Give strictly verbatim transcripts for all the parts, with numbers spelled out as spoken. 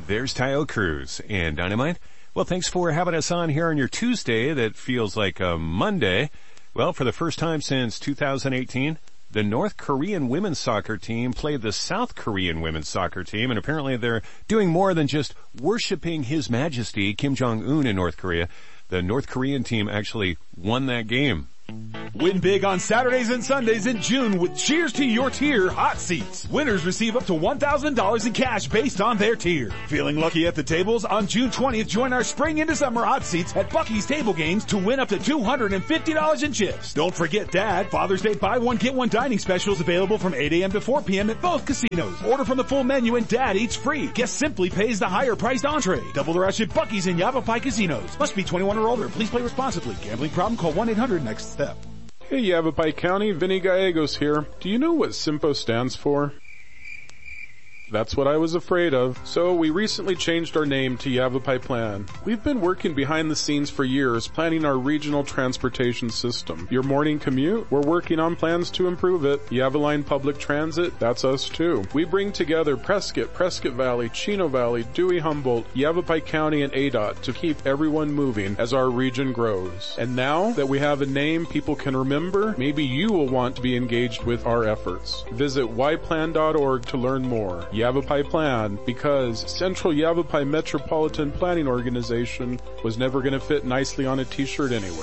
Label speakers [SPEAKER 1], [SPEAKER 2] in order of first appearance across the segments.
[SPEAKER 1] there's Tayo Cruz and Dynamite. Well, thanks for having us on here on your Tuesday that feels like a Monday. Well, for the first time since two thousand eighteen, the North Korean women's soccer team played the South Korean women's soccer team, and apparently they're doing more than just worshiping His Majesty Kim Jong-un in North Korea. The North Korean team actually won that game.
[SPEAKER 2] Win big on Saturdays and Sundays in June with Cheers to Your Tier Hot Seats. Winners receive up to one thousand dollars in cash based on their tier. Feeling lucky at the tables? On June twentieth, join our Spring into Summer Hot Seats at Buc-ee's Table Games to win up to two hundred fifty dollars in chips. Don't forget Dad, Father's Day buy one get one dining specials available from eight a.m. to four p.m. at both casinos. Order from the full menu and Dad eats free. Guest simply pays the higher priced entree. Double the rush at Buc-ee's and Yavapai casinos. Must be twenty-one or older. Please play responsibly. Gambling problem? Call one eight hundred next step.
[SPEAKER 3] Hey Yavapai County, Vinny Gallegos here. Do you know what SIMPO stands for? That's what I was afraid of. So we recently changed our name to Yavapai Plan. We've been working behind the scenes for years, planning our regional transportation system. Your morning commute? We're working on plans to improve it. Yavaline Public Transit? That's us too. We bring together Prescott, Prescott Valley, Chino Valley, Dewey Humboldt, Yavapai County, and A D O T to keep everyone moving as our region grows. And now that we have a name people can remember, maybe you will want to be engaged with our efforts. Visit y plan dot org to learn more. Yavapai Plan, because Central Yavapai Metropolitan Planning Organization was never going to fit nicely on a t-shirt anyway.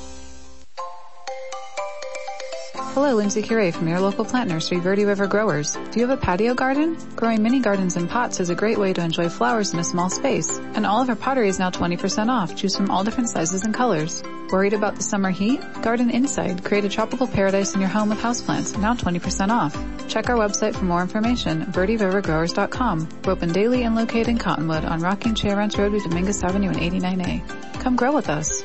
[SPEAKER 4] Hello, Lindsay Curie from your local plant nursery, Verde River Growers. Do you have a patio garden? Growing mini gardens in pots is a great way to enjoy flowers in a small space. And all of our pottery is now twenty percent off. Choose from all different sizes and colors. Worried about the summer heat? Garden inside. Create a tropical paradise in your home with houseplants, now twenty percent off. Check our website for more information, verde river growers dot com. We're open daily and located in Cottonwood on Rocking Chair Ranch Road with Dominguez Avenue and eighty-nine A. Come grow with us.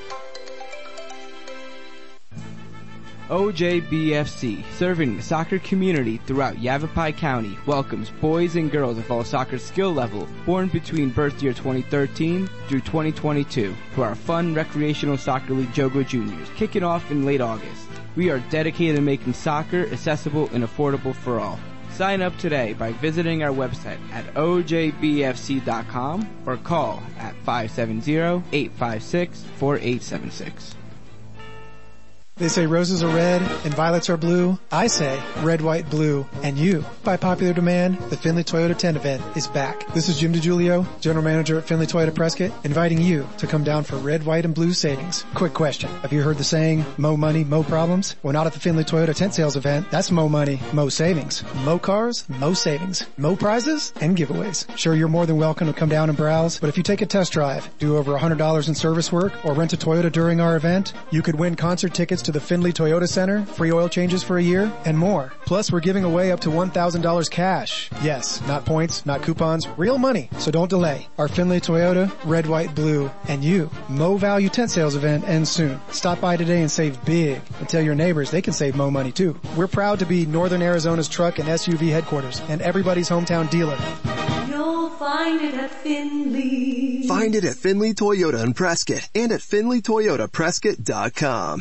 [SPEAKER 5] O J B F C, serving the soccer community throughout Yavapai County, welcomes boys and girls of all soccer skill level born between birth year twenty thirteen through twenty twenty-two to our fun recreational soccer league Jogo Juniors, kicking off in late August. We are dedicated to making soccer accessible and affordable for all. Sign up today by visiting our website at o j b f c dot com or call at five seven zero, eight five six, four eight seven six.
[SPEAKER 6] They say roses are red and violets are blue. I say red, white, blue, and you. By popular demand, the Findlay Toyota ten event is back. This is Jim DiGiulio, General Manager at Findlay Toyota Prescott, inviting you to come down for red, white, and blue savings. Quick question. Have you heard the saying, mo money, mo problems? Well, not at the Findlay Toyota tent sales event. That's mo money, mo savings. Mo cars, mo savings. Mo prizes, and giveaways. Sure, you're more than welcome to come down and browse, but if you take a test drive, do over one hundred dollars in service work, or rent a Toyota during our event, you could win concert tickets to the Findlay Toyota Center, free oil changes for a year, and more. Plus, we're giving away up to one thousand dollars cash. Yes, not points, not coupons, real money. So don't delay. Our Findlay Toyota, red, white, blue, and you. Mo Value tent sales event ends soon. Stop by today and save big. And tell your neighbors they can save Mo money too. We're proud to be Northern Arizona's truck and S U V headquarters and everybody's hometown dealer.
[SPEAKER 7] You'll find it at Findlay.
[SPEAKER 8] Find it at Findlay Toyota in Prescott and at Findlay Toyota Prescott dot com.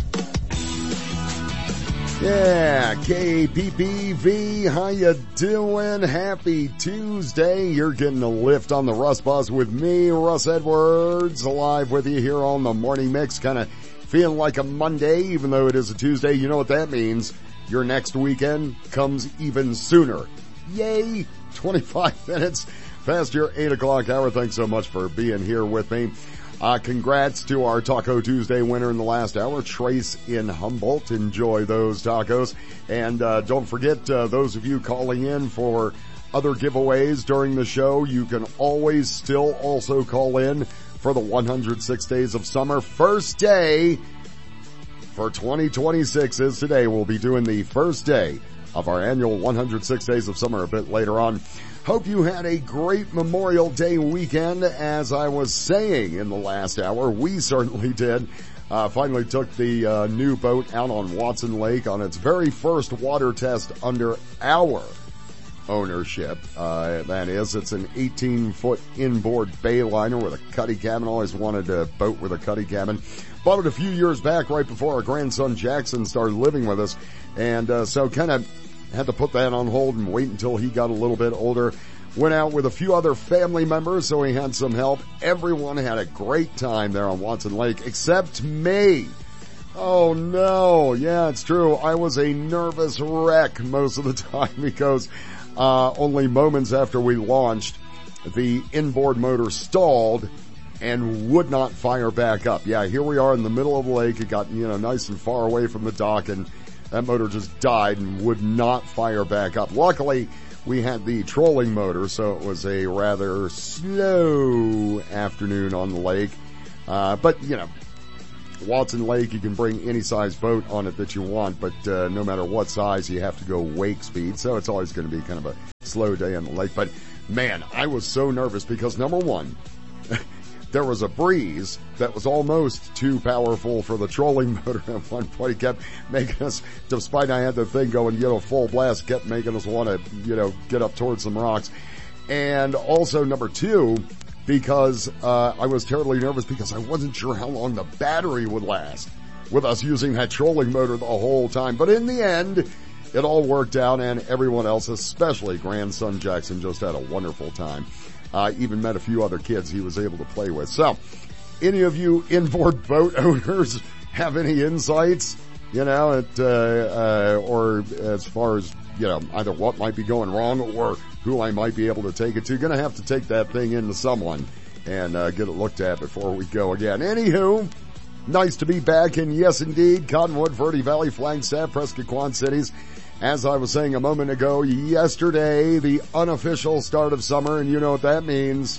[SPEAKER 9] Yeah, K P P V, how you doing? Happy Tuesday. You're getting a lift on the Russ Buzz with me, Russ Edwards, live with you here on the Morning Mix. Kind of feeling like a Monday, even though it is a Tuesday. You know what that means. Your next weekend comes even sooner. Yay! twenty-five minutes past your eight o'clock hour. Thanks so much for being here with me. Uh, congrats to our Taco Tuesday winner in the last hour, Trace in Humboldt. Enjoy those tacos. And, uh, don't forget, uh, those of you calling in for other giveaways during the show, you can always still also call in for the one hundred six Days of Summer. First day for twenty twenty-six is today. We'll be doing the first day of our annual one hundred six Days of Summer a bit later on. Hope you had a great Memorial Day weekend. As I was saying in the last hour, we certainly did. Uh, finally took the uh, new boat out on Watson Lake on its very first water test under our ownership. Uh, that is, it's an eighteen foot inboard bayliner with a cuddy cabin. Always wanted a boat with a cuddy cabin. Bought it a few years back right before our grandson Jackson started living with us. And uh, so kind of had to put that on hold and wait until he got a little bit older. went out with a few other family members, so he had some help. Everyone had a great time there on Watson Lake, except me. Oh no, yeah, it's true. I was a nervous wreck most of the time because uh only moments after we launched, the inboard motor stalled and would not fire back up. Yeah, here we are in the middle of the lake. It got, you know, nice and far away from the dock, and that motor just died and would not fire back up. Luckily, we had the trolling motor, so it was a rather slow afternoon on the lake. Uh, but, you know, Watson Lake, you can bring any size boat on it that you want, but uh, no matter what size, you have to go wake speed, so it's always going to be kind of a slow day on the lake. But, man, I was so nervous because, number one, there was a breeze that was almost too powerful for the trolling motor at one point. It kept making us, despite I had the thing going, you know, full blast, kept making us want to, you know, get up towards some rocks. And also, number two, because uh I was terribly nervous because I wasn't sure how long the battery would last with us using that trolling motor the whole time. But in the end, it all worked out, and everyone else, especially grandson Jackson, just had a wonderful time. I uh, even met a few other kids he was able to play with. So, any of you inboard boat owners have any insights, you know, at, uh, uh, or as far as, you know, either what might be going wrong or who I might be able to take it to? Gonna have to take that thing into someone and, uh, get it looked at before we go again. Anywho, nice to be back, and yes indeed, Cottonwood, Verde Valley, Flagstaff, Prescott, Quad Cities. As I was saying a moment ago, yesterday, the unofficial start of summer, and you know what that means.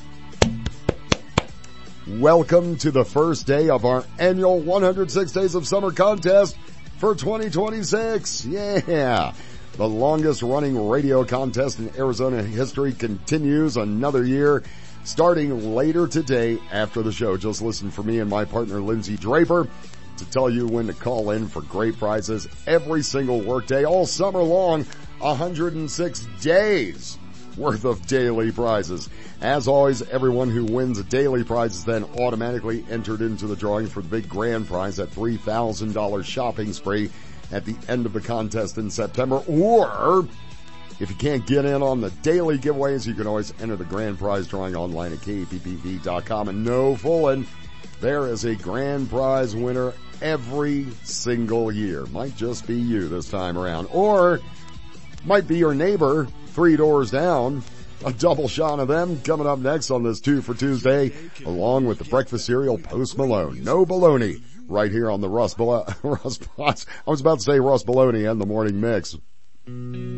[SPEAKER 9] Welcome to the first day of our annual one hundred six Days of Summer contest for twenty twenty-six. Yeah. The longest running radio contest in Arizona history continues another year, starting later today after the show. Just listen for me and my partner Lindsay Draper to tell you when to call in for great prizes every single workday, all summer long, one hundred six days worth of daily prizes. As always, everyone who wins a daily prize is then automatically entered into the drawing for the big grand prize, that three thousand dollars shopping spree at the end of the contest in September. Or, if you can't get in on the daily giveaways, you can always enter the grand prize drawing online at K P P V dot com. And no fooling, there is a grand prize winner every single year. Might just be you this time around. Or, might be your neighbor three doors down. A double shot of them coming up next on this Two for Tuesday, along with the breakfast cereal Post Malone. No baloney. Right here on the Russ, Russ Potts. I was about to say Russ Baloney and the Morning Mix.